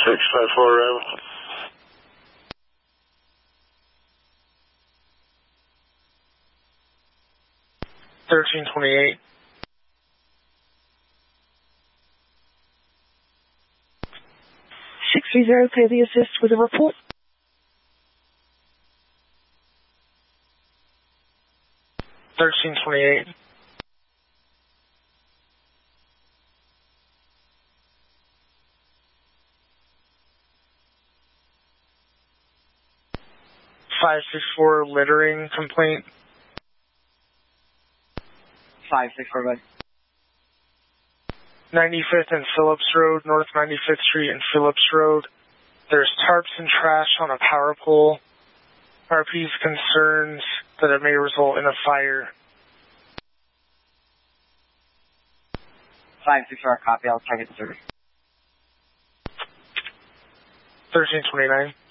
654 Rebel. 1328. 630, clear the assist with a report. $13.28. $564 littering complaint. 564, bud. 95th and Phillips Road, North 95th Street and Phillips Road. There's tarps and trash on a power pole. RP's concerns that it may result in a fire. 564, copy. I'll check it, sir. 1329.